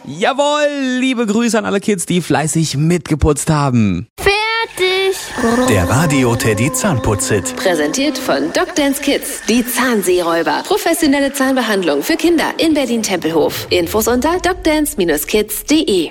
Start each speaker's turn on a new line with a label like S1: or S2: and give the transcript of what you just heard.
S1: Jawohl, liebe Grüße an alle Kids, die fleißig mitgeputzt haben.
S2: Fertig.
S3: Der Radio Teddy Zahnputz-Hit.
S4: Präsentiert von DocDance Kids, die Zahnseeräuber. Professionelle Zahnbehandlung für Kinder in Berlin-Tempelhof. Infos unter docdance-kids.de.